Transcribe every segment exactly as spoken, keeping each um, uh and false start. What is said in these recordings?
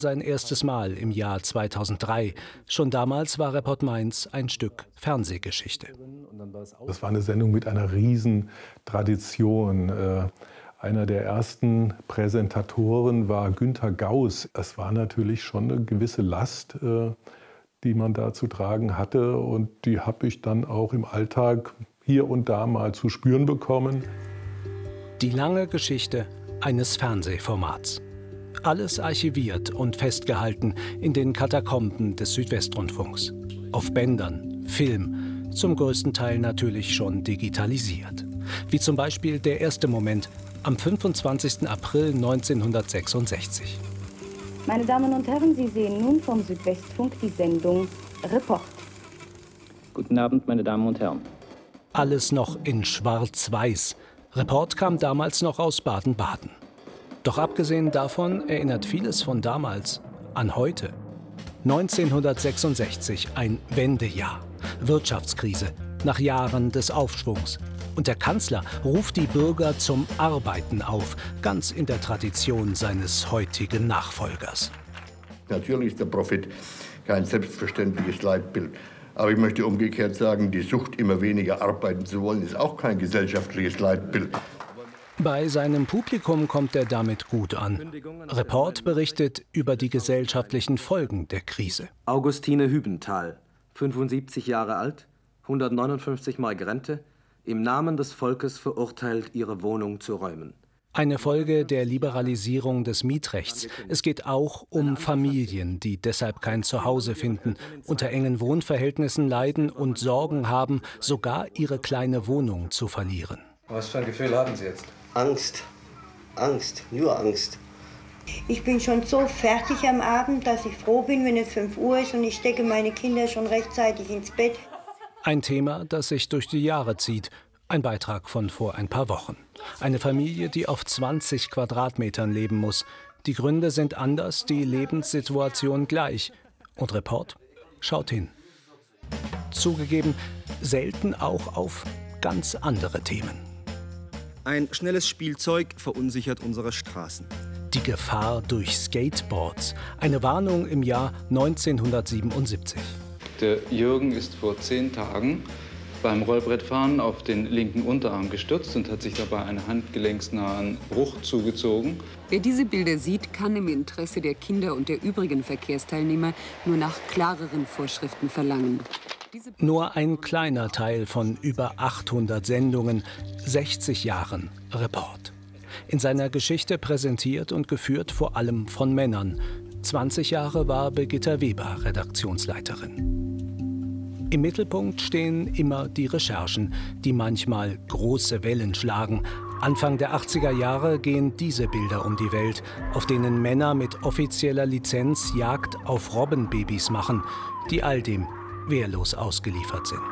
Sein erstes Mal im Jahr zweitausenddrei. Schon damals war Report Mainz ein Stück Fernsehgeschichte. Das war eine Sendung mit einer riesen Tradition. Einer der ersten Präsentatoren war Günter Gauss. Es war natürlich schon eine gewisse Last, die man da zu tragen hatte. Und die habe ich dann auch im Alltag hier und da mal zu spüren bekommen. Die lange Geschichte eines Fernsehformats. Alles archiviert und festgehalten in den Katakomben des Südwestrundfunks. Auf Bändern, Film, zum größten Teil natürlich schon digitalisiert. Wie zum Beispiel der erste Moment am fünfundzwanzigsten April neunzehnhundertsechsundsechzig. Meine Damen und Herren, Sie sehen nun vom Südwestfunk die Sendung Report. Guten Abend, meine Damen und Herren. Alles noch in Schwarz-Weiß. Report kam damals noch aus Baden-Baden. Doch abgesehen davon erinnert vieles von damals an heute. neunzehnhundertsechsundsechzig, ein Wendejahr. Wirtschaftskrise, nach Jahren des Aufschwungs. Und der Kanzler ruft die Bürger zum Arbeiten auf, ganz in der Tradition seines heutigen Nachfolgers. Natürlich ist der Profit kein selbstverständliches Leitbild. Aber ich möchte umgekehrt sagen, die Sucht, immer weniger arbeiten zu wollen, ist auch kein gesellschaftliches Leitbild. Bei seinem Publikum kommt er damit gut an. Report berichtet über die gesellschaftlichen Folgen der Krise. Augustine Hübenthal, fünfundsiebzig Jahre alt, hundertneunundfünfzig Mark Rente, im Namen des Volkes verurteilt, ihre Wohnung zu räumen. Eine Folge der Liberalisierung des Mietrechts. Es geht auch um Familien, die deshalb kein Zuhause finden, unter engen Wohnverhältnissen leiden und Sorgen haben, sogar ihre kleine Wohnung zu verlieren. Was für ein Gefühl haben Sie jetzt? Angst. Angst. Nur Angst. Ich bin schon so fertig am Abend, dass ich froh bin, wenn es fünf Uhr ist und ich stecke meine Kinder schon rechtzeitig ins Bett. Ein Thema, das sich durch die Jahre zieht. Ein Beitrag von vor ein paar Wochen. Eine Familie, die auf zwanzig Quadratmetern leben muss. Die Gründe sind anders, die Lebenssituation gleich. Und Report schaut hin. Zugegeben, selten auch auf ganz andere Themen. Ein schnelles Spielzeug verunsichert unsere Straßen. Die Gefahr durch Skateboards. Eine Warnung im Jahr neunzehnhundertsiebenundsiebzig. Der Jürgen ist vor zehn Tagen beim Rollbrettfahren auf den linken Unterarm gestürzt und hat sich dabei einen handgelenksnahen Bruch zugezogen. Wer diese Bilder sieht, kann im Interesse der Kinder und der übrigen Verkehrsteilnehmer nur nach klareren Vorschriften verlangen. Nur ein kleiner Teil von über achthundert Sendungen, sechzig Jahren Report. In seiner Geschichte präsentiert und geführt vor allem von Männern. zwanzig Jahre war Birgitta Weber Redaktionsleiterin. Im Mittelpunkt stehen immer die Recherchen, die manchmal große Wellen schlagen. Anfang der achtziger Jahre gehen diese Bilder um die Welt, auf denen Männer mit offizieller Lizenz Jagd auf Robbenbabys machen, die all dem wehrlos ausgeliefert sind.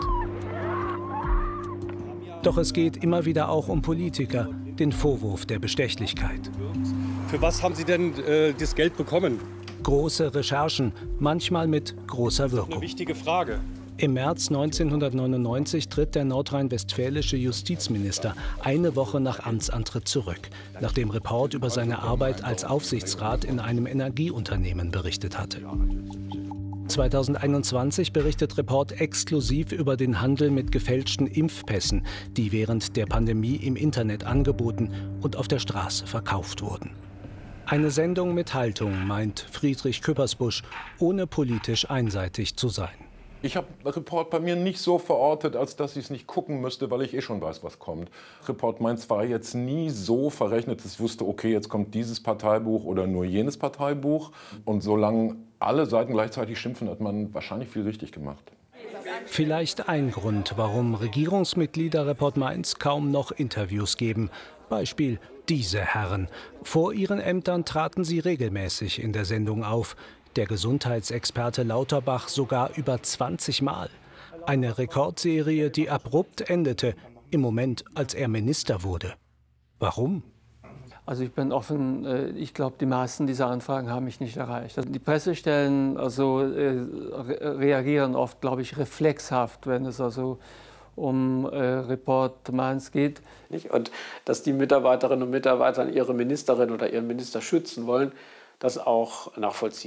Doch es geht immer wieder auch um Politiker, den Vorwurf der Bestechlichkeit. Für was haben Sie denn äh, das Geld bekommen? Große Recherchen, manchmal mit großer Wirkung. Das ist eine wichtige Frage. Im März neunzehnhundertneunundneunzig tritt der nordrhein-westfälische Justizminister eine Woche nach Amtsantritt zurück, nachdem Report über seine Arbeit als Aufsichtsrat in einem Energieunternehmen berichtet hatte. zweitausendeinundzwanzig berichtet Report exklusiv über den Handel mit gefälschten Impfpässen, die während der Pandemie im Internet angeboten und auf der Straße verkauft wurden. Eine Sendung mit Haltung, meint Friedrich Küppersbusch, ohne politisch einseitig zu sein. Ich habe Report bei mir nicht so verortet, als dass ich es nicht gucken müsste, weil ich eh schon weiß, was kommt. Report Mainz war jetzt nie so verrechnet, dass ich wusste, okay, jetzt kommt dieses Parteibuch oder nur jenes Parteibuch. Und solange alle Seiten gleichzeitig schimpfen, hat man wahrscheinlich viel richtig gemacht. Vielleicht ein Grund, warum Regierungsmitglieder Report Mainz kaum noch Interviews geben. Beispiel diese Herren. Vor ihren Ämtern traten sie regelmäßig in der Sendung auf. Der Gesundheitsexperte Lauterbach sogar über zwanzig Mal. Eine Rekordserie, die abrupt endete, im Moment, als er Minister wurde. Warum? Also ich bin offen, ich glaube, die meisten dieser Anfragen haben mich nicht erreicht. Also die Pressestellen also, äh, reagieren oft, glaube ich, reflexhaft, wenn es also um äh, Report Mainz geht. Und dass die Mitarbeiterinnen und Mitarbeiter ihre Ministerin oder ihren Minister schützen wollen, das auch nachvollziehen.